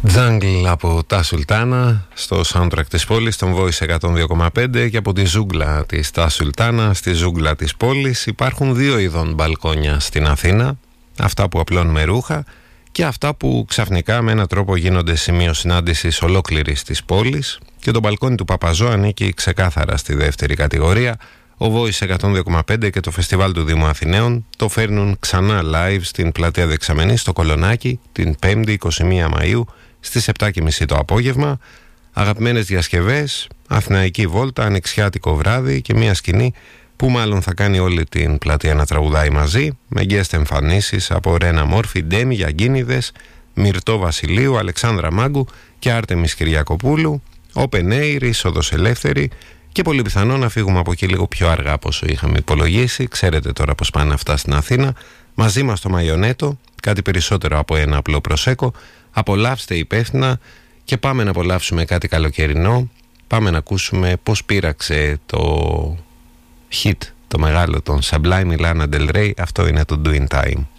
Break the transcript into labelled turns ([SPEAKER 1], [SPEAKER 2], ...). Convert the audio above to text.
[SPEAKER 1] Jungle από τα Σουλτάνα στο soundtrack της πόλης, στον Voice 102,5, και από τη ζούγκλα της τα Σουλτάνα στη ζούγκλα της πόλης. Υπάρχουν δύο ειδών μπαλκόνια στην Αθήνα, αυτά που απλώνουμε ρούχα και αυτά που ξαφνικά με έναν τρόπο γίνονται σημείο συνάντησης ολόκληρης της πόλης, και το μπαλκόνι του Παπαζώ ανήκει ξεκάθαρα στη δεύτερη κατηγορία. Ο Voice 102,5 και το φεστιβάλ του Δήμου Αθηναίων το φέρνουν ξανά live στην πλατεία Δεξαμενής στο Κολονάκι την 5η 21 Μαΐου στις 7.30 το απόγευμα. Αγαπημένες διασκευές, αθηναϊκή βόλτα, ανοιξιάτικο βράδυ και μια σκηνή που μάλλον θα κάνει όλη την πλατεία να τραγουδάει μαζί, με guest εμφανίσεις από Ρένα Μόρφη, Ντέμι Γιαγκίνιδες, Μυρτώ Βασιλείου, Αλεξάνδρα Μάγκου και Άρτεμις Κυριακοπούλου, open air, είσοδος ελεύθερη, και πολύ πιθανό να φύγουμε από εκεί λίγο πιο αργά από όσο είχαμε υπολογίσει. Ξέρετε τώρα πως πάνε αυτά στην Αθήνα. Μαζί μας το Μαϊονέτο, κάτι περισσότερο από ένα απλό προσέκο. Απολαύστε υπεύθυνα και πάμε να απολαύσουμε κάτι καλοκαιρινό. Πάμε να ακούσουμε πως πήραξε το hit, το μεγάλο, τον Sublime Lana Del Rey. Αυτό είναι το Doing Time.